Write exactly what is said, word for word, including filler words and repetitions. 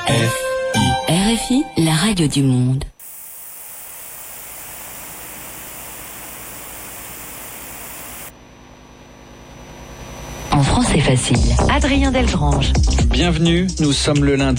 R F I, la radio du monde. En français facile. Adrien Delgrange. Bienvenue, nous sommes le lundi.